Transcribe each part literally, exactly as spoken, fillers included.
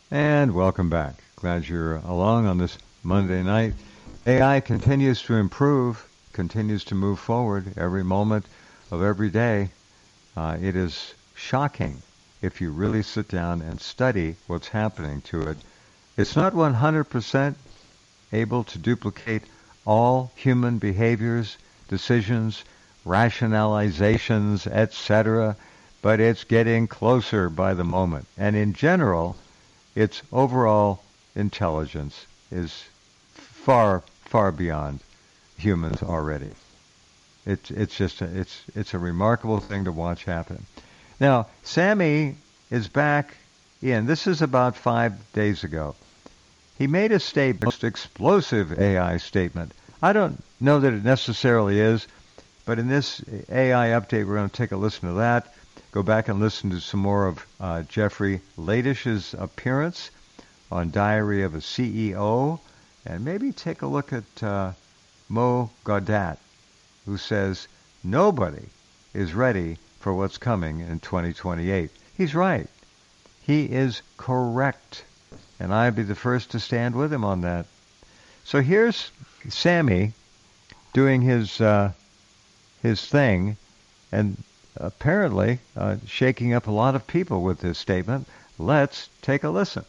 And welcome back. Glad you're along on this Monday night. A I continues to improve, continues to move forward every moment of every day. Uh, it is shocking if you really sit down and study what's happening to it. It's not one hundred percent able to duplicate all human behaviors, decisions, rationalizations, et cetera, but it's getting closer by the moment. And in general, its overall intelligence is far, far beyond humans already. It's it's just a, it's it's a remarkable thing to watch happen. Now, Sammy is back in. This is about five days ago. He made a statement, most explosive A I statement. I don't know that it necessarily is, but in this A I update, we're going to take a listen to that. Go back and listen to some more of uh, Jeffrey Ladish's appearance on Diary of a C E O, and maybe take a look at uh, Mo Gaudat, who says nobody is ready for what's coming in twenty twenty-eight. He's right. He is correct. And I'd be the first to stand with him on that. So here's Sammy doing his uh, his thing, and apparently uh, shaking up a lot of people with this statement. Let's take a listen.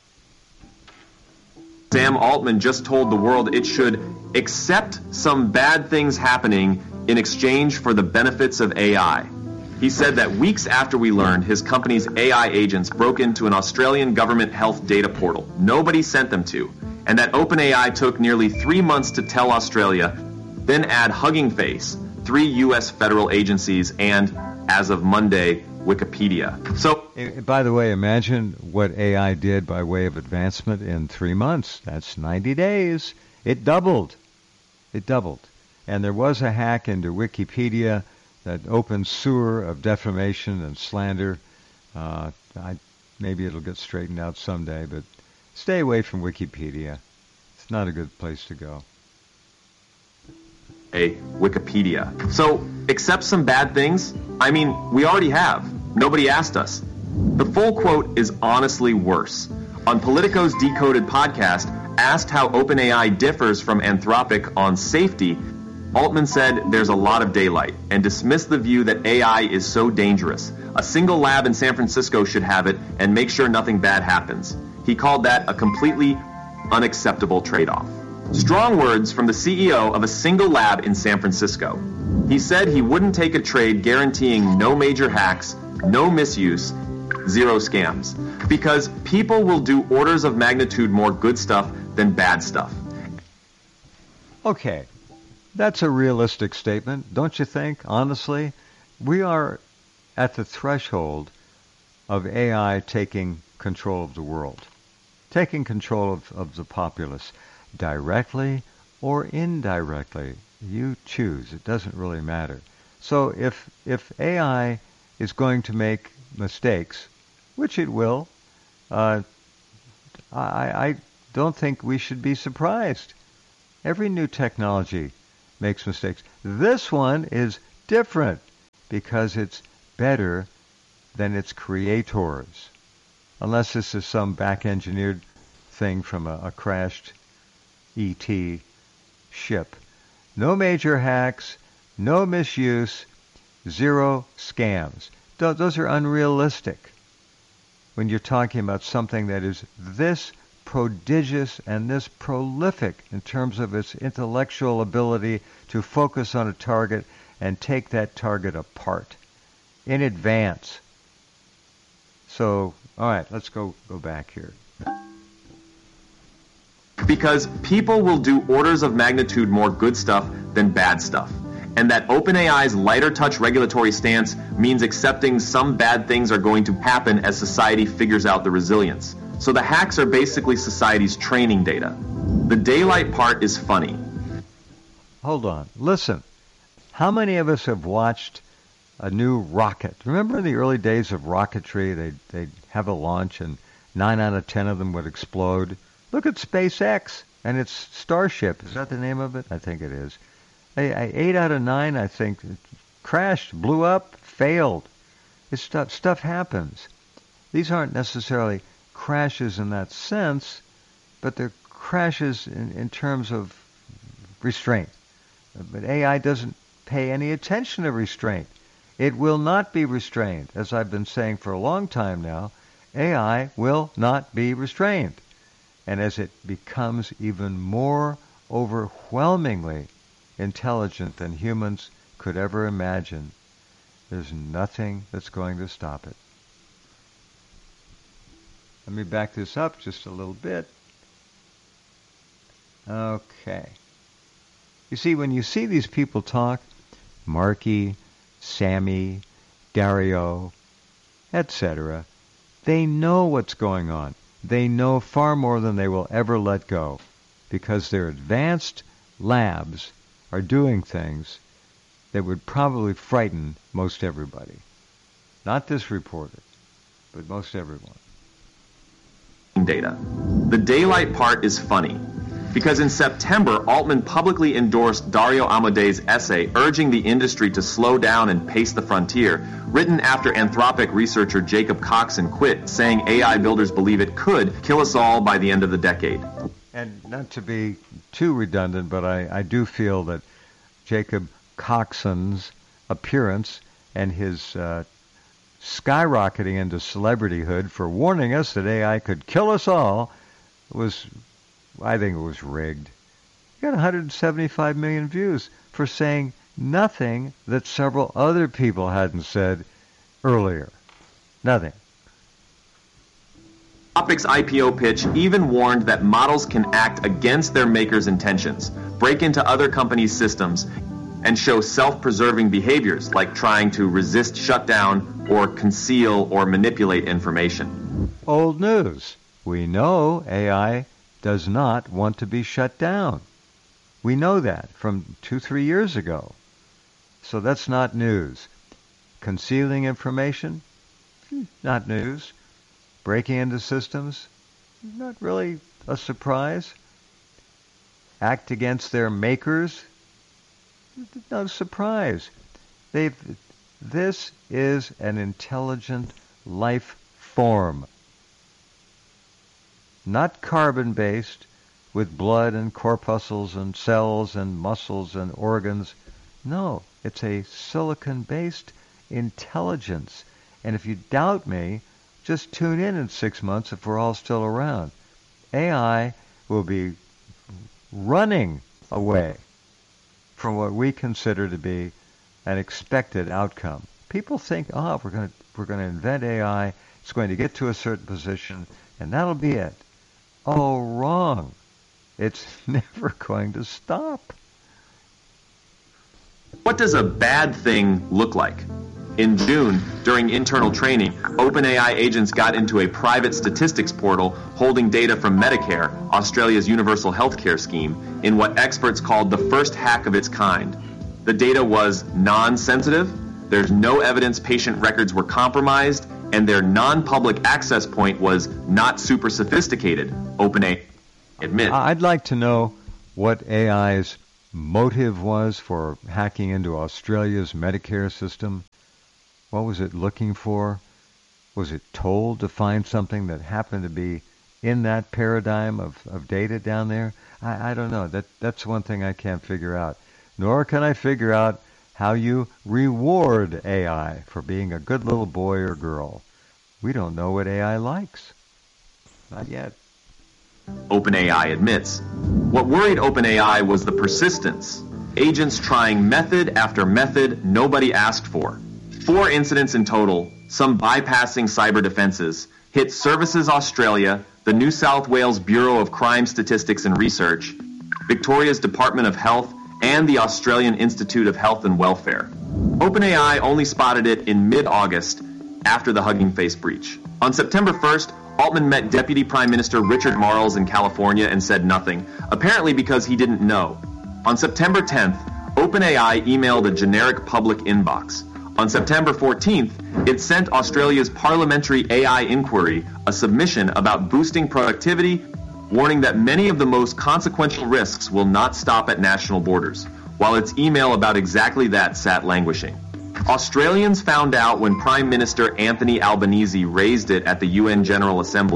Sam Altman just told the world it should accept some bad things happening in exchange for the benefits of A I. He said that weeks after we learned his company's A I agents broke into an Australian government health data portal nobody sent them to, and that OpenAI took nearly three months to tell Australia, then add Hugging Face, three U S federal agencies, and, as of Monday, Wikipedia. So, by the way, imagine what A I did by way of advancement in three months. That's ninety days. It doubled. It doubled. And there was a hack into Wikipedia, that open sewer of defamation and slander. Uh, I, maybe it'll get straightened out someday, but stay away from Wikipedia. It's not a good place to go. A Wikipedia. So, accept some bad things? I mean, we already have. Nobody asked us. The full quote is honestly worse. On Politico's Decoded podcast, asked how OpenAI differs from Anthropic on safety, Altman said there's a lot of daylight and dismissed the view that A I is so dangerous. A single lab in San Francisco should have it and make sure nothing bad happens. He called that a completely unacceptable trade-off. Strong words from the C E O of a single lab in San Francisco. He said he wouldn't take a trade guaranteeing no major hacks, no misuse, zero scams, because people will do orders of magnitude more good stuff than bad stuff. Okay. That's a realistic statement, don't you think? Honestly, we are at the threshold of A I taking control of the world, taking control of, of the populace, directly or indirectly. You choose. It doesn't really matter. So if if A I is going to make mistakes, which it will, uh, I, I don't think we should be surprised. Every new technology makes mistakes. This one is different because it's better than its creators. Unless this is some back-engineered thing from a, a crashed E T ship. No major hacks, no misuse, zero scams. Th- those are unrealistic when you're talking about something that is this prodigious and this prolific in terms of its intellectual ability to focus on a target and take that target apart in advance. So, all right, let's go, go back here. Because people will do orders of magnitude more good stuff than bad stuff. And that OpenAI's lighter touch regulatory stance means accepting some bad things are going to happen as society figures out the resilience. So the hacks are basically society's training data. The daylight part is funny. Hold on. Listen. How many of us have watched a new rocket? Remember in the early days of rocketry, they'd, they'd have a launch and nine out of ten of them would explode? Look at SpaceX and its Starship. Is that the name of it? I think it is. Eight out of nine, I think, crashed, blew up, failed. It's stuff, stuff happens. These aren't necessarily crashes in that sense, but they're crashes in, in terms of restraint. But A I doesn't pay any attention to restraint. It will not be restrained. As I've been saying for a long time now, A I will not be restrained. And as it becomes even more overwhelmingly intelligent than humans could ever imagine, there's nothing that's going to stop it. Let me back this up just a little bit. Okay. You see, when you see these people talk, Marky, Sammy, Dario, et cetera, they know what's going on. They know far more than they will ever let go, because their advanced labs are doing things that would probably frighten most everybody. Not this reporter, but most everyone. Data. The daylight part is funny, because in September, Altman publicly endorsed Dario Amodei's essay urging the industry to slow down and pace the frontier, written after Anthropic researcher Jacob Coxon quit, saying A I builders believe it could kill us all by the end of the decade. And not to be too redundant, but I, I do feel that Jacob Coxon's appearance and his uh, skyrocketing into celebrityhood for warning us that A I could kill us all was, I think it was rigged. He got one hundred seventy-five million views for saying nothing that several other people hadn't said earlier. Nothing. Topic's I P O pitch even warned that models can act against their makers' intentions, break into other companies' systems, and show self-preserving behaviors like trying to resist shutdown or conceal or manipulate information. Old news. We know A I does not want to be shut down. We know that from two, three years ago. So that's not news. Concealing information? Not news. Breaking into systems? Not really a surprise. Act against their makers? No surprise. They've, this is an intelligent life form. Not carbon-based, with blood and corpuscles and cells and muscles and organs. No, it's a silicon-based intelligence. And if you doubt me, just tune in in six months if we're all still around. A I will be running away from what we consider to be an expected outcome. People think, oh, we're going to we're going to invent A I, it's going to get to a certain position, and that'll be it. Oh, wrong. It's never going to stop. What does a bad thing look like? In June, during internal training, OpenAI agents got into a private statistics portal holding data from Medicare, Australia's universal healthcare scheme, in what experts called the first hack of its kind. The data was non-sensitive, there's no evidence patient records were compromised, and their non-public access point was not super sophisticated, OpenAI admits. I'd like to know what A I's motive was for hacking into Australia's Medicare system. What was it looking for? Was it told to find something that happened to be in that paradigm of, of data down there? I, I don't know. That that's one thing I can't figure out. Nor can I figure out how you reward A I for being a good little boy or girl. We don't know what A I likes. Not yet. OpenAI admits. What worried OpenAI was the persistence. Agents trying method after method nobody asked for. Four incidents in total, some bypassing cyber defenses, hit Services Australia, the New South Wales Bureau of Crime Statistics and Research, Victoria's Department of Health, and the Australian Institute of Health and Welfare. OpenAI only spotted it in mid-August, after the Hugging Face breach. On September first, Altman met Deputy Prime Minister Richard Marles in California and said nothing, apparently because he didn't know. On September tenth, OpenAI emailed a generic public inbox. On September fourteenth, it sent Australia's Parliamentary A I Inquiry a submission about boosting productivity, warning that many of the most consequential risks will not stop at national borders, while its email about exactly that sat languishing. Australians found out when Prime Minister Anthony Albanese raised it at the U N General Assembly.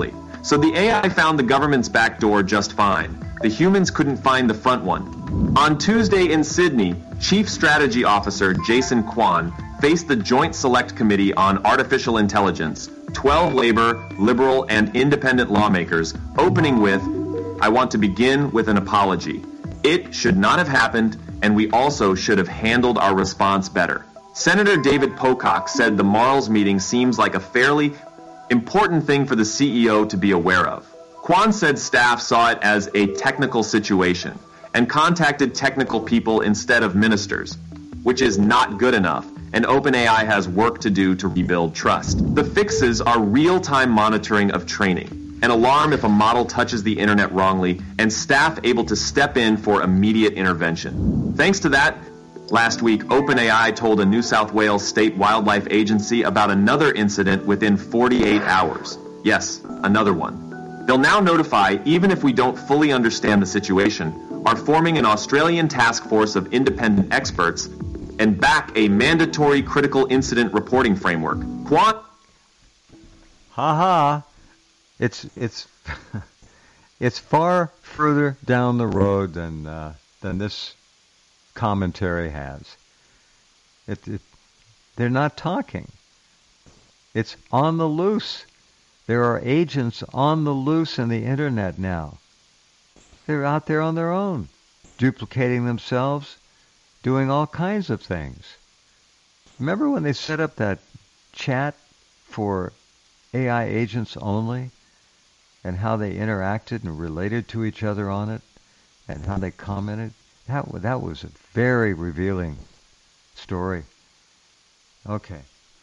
So the A I found the government's back door just fine. The humans couldn't find the front one. On Tuesday in Sydney, Chief Strategy Officer Jason Kwan faced the Joint Select Committee on Artificial Intelligence, twelve Labor, Liberal, and Independent lawmakers, opening with, "I want to begin with an apology. It should not have happened, and we also should have handled our response better." Senator David Pocock said the Marls meeting seems like a fairly important thing for the C E O to be aware of. Kwan said staff saw it as a technical situation and contacted technical people instead of ministers, which is not good enough, and OpenAI has work to do to rebuild trust. The fixes are real-time monitoring of training, an alarm if a model touches the internet wrongly, and staff able to step in for immediate intervention. Thanks to that, last week, OpenAI told a New South Wales State Wildlife Agency about another incident within forty-eight hours. Yes, another one. They'll now notify, even if we don't fully understand the situation, are forming an Australian task force of independent experts and back a mandatory critical incident reporting framework. Kwan... Ha ha. It's it's it's far further down the road than uh, than this commentary has. It, it they're not talking. It's on the loose. There are agents on the loose in the internet now. They're out there on their own, duplicating themselves, doing all kinds of things. Remember when they set up that chat for A I agents only, and how they interacted and related to each other on it, and how they commented? That, that was a very revealing story. Okay.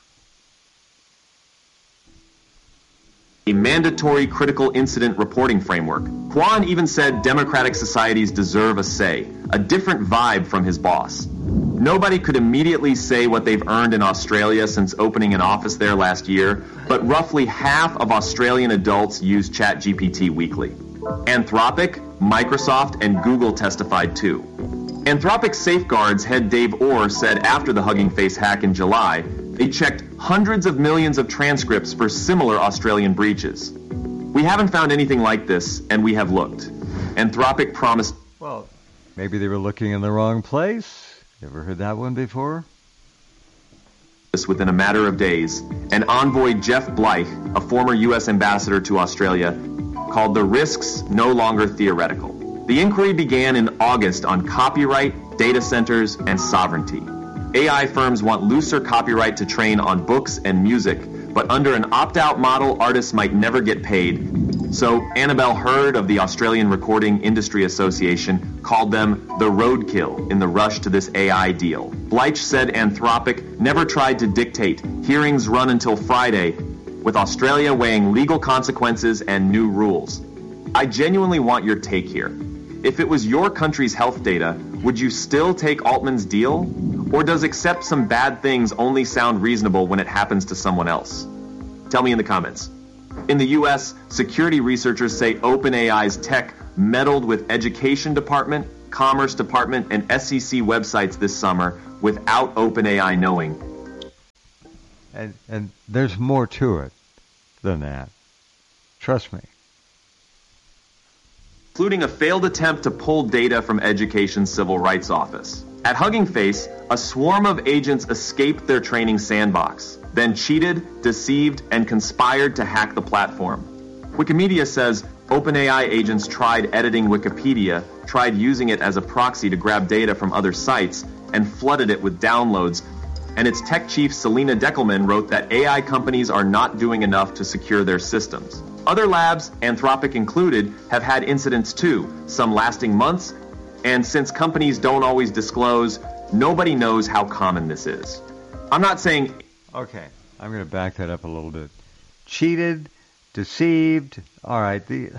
A mandatory critical incident reporting framework. Kwan even said democratic societies deserve a say, a different vibe from his boss. Nobody could immediately say what they've earned in Australia since opening an office there last year, but roughly half of Australian adults use ChatGPT weekly. Anthropic, Microsoft, and Google testified too. Anthropic's safeguards head Dave Orr said after the Hugging Face hack in July, they checked hundreds of millions of transcripts for similar Australian breaches. We haven't found anything like this, and we have looked. Anthropic promised... Well, maybe they were looking in the wrong place. You ever heard that one before? Within a matter of days, and envoy Jeff Bleich, a former U S ambassador to Australia, called the risks no longer theoretical. The inquiry began in August on copyright, data centers, and sovereignty. A I firms want looser copyright to train on books and music, but under an opt-out model, artists might never get paid. So Annabelle Hurd of the Australian Recording Industry Association called them the roadkill in the rush to this A I deal. Bleich said Anthropic never tried to dictate. Hearings run until Friday, with Australia weighing legal consequences and new rules. I genuinely want your take here. If it was your country's health data, would you still take Altman's deal? Or does accept some bad things only sound reasonable when it happens to someone else? Tell me in the comments. In the U S, security researchers say OpenAI's tech meddled with Education Department, Commerce Department, and S E C websites this summer without OpenAI knowing. And, and there's more to it than that. Trust me. Including a failed attempt to pull data from Education's Civil Rights Office. At Hugging Face, a swarm of agents escaped their training sandbox, then cheated, deceived, and conspired to hack the platform. Wikimedia says OpenAI agents tried editing Wikipedia, tried using it as a proxy to grab data from other sites, and flooded it with downloads. And its tech chief Selena Deckelman wrote that A I companies are not doing enough to secure their systems. Other labs, Anthropic included, have had incidents too, some lasting months, and since companies don't always disclose, nobody knows how common this is. I'm not saying... Okay, I'm going to back that up a little bit. Cheated, deceived, all right, the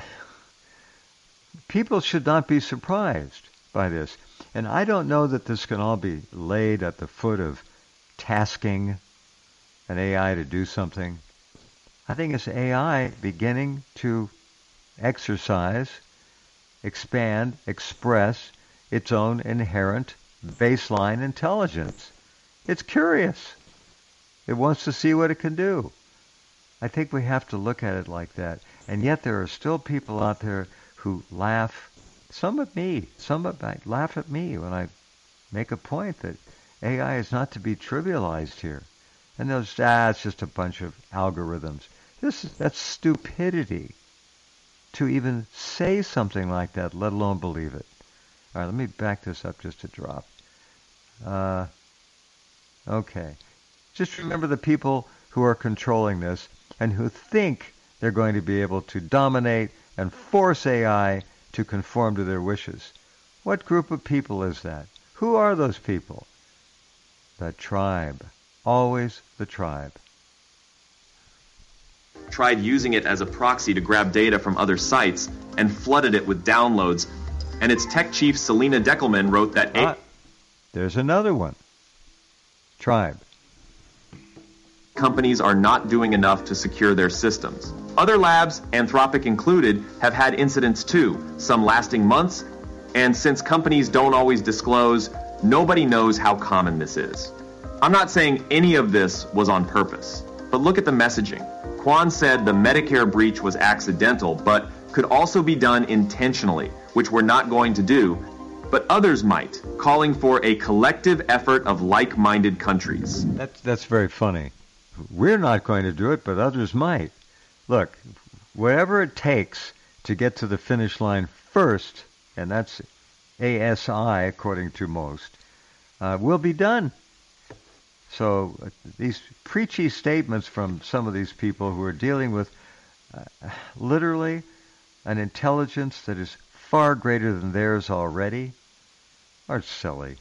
people should not be surprised by this. And I don't know that this can all be laid at the foot of tasking an A I to do something. I think it's A I beginning to exercise, expand, express its own inherent baseline intelligence. It's curious. It wants to see what it can do. I think we have to look at it like that. And yet there are still people out there who laugh, some at me, some at, laugh at me when I make a point that A I is not to be trivialized here. And they'll just, ah, it's just a bunch of algorithms. This is, that's stupidity to even say something like that, let alone believe it. All right, let me back this up just a drop. Uh, okay. Just remember the people who are controlling this and who think they're going to be able to dominate and force A I to conform to their wishes. What group of people is that? Who are those people? The tribe. Always the tribe. Tried using it as a proxy to grab data from other sites and flooded it with downloads. And its tech chief, Selena Deckelman, wrote that... Ah, there's another one. Tribe. Companies are not doing enough to secure their systems. Other labs, Anthropic included, have had incidents too, some lasting months, and since companies don't always disclose, nobody knows how common this is. I'm not saying any of this was on purpose, but look at the messaging. Kwan said the Medicare breach was accidental, but could also be done intentionally, which we're not going to do, but others might, calling for a collective effort of like-minded countries. That's, that's very funny. We're not going to do it, but others might. Look, whatever it takes to get to the finish line first, and that's A S I according to most, uh, will be done. So uh, these preachy statements from some of these people who are dealing with uh, literally an intelligence that is far greater than theirs already are silly.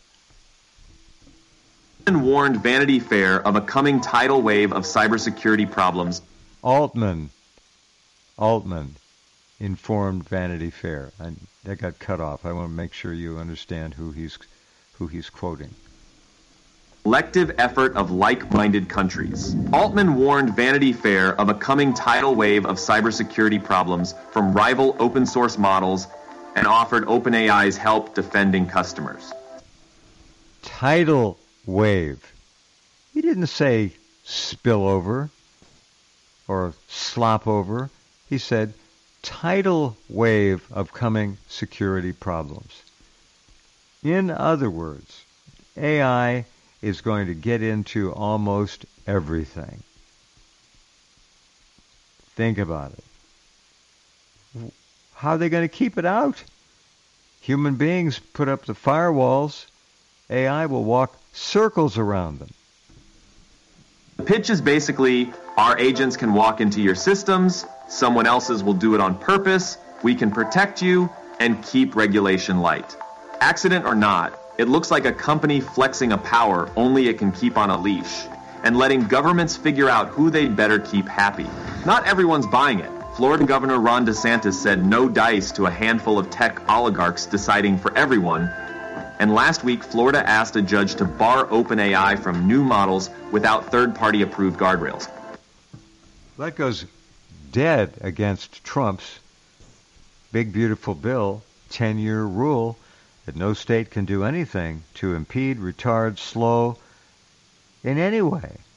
Warned Vanity Fair of a coming tidal wave of cybersecurity problems. Altman, Altman informed Vanity Fair, and that got cut off. I want to make sure you understand who he's who he's quoting. Collective effort of like-minded countries. Altman warned Vanity Fair of a coming tidal wave of cybersecurity problems from rival open-source models and offered OpenAI's help defending customers. Tidal wave. He didn't say spillover or slop over. He said tidal wave of coming security problems. In other words, A I is going to get into almost everything. Think about it. How are they going to keep it out? Human beings put up the firewalls. A I will walk circles around them. The pitch is basically, our agents can walk into your systems, someone else's will do it on purpose, we can protect you, and keep regulation light. Accident or not, it looks like a company flexing a power only it can keep on a leash, and letting governments figure out who they'd better keep happy. Not everyone's buying it. Florida Governor Ron DeSantis said no dice to a handful of tech oligarchs deciding for everyone. And last week, Florida asked a judge to bar OpenAI from new models without third-party approved guardrails. That goes dead against Trump's big, beautiful bill, ten-year rule that no state can do anything to impede, retard, slow in any way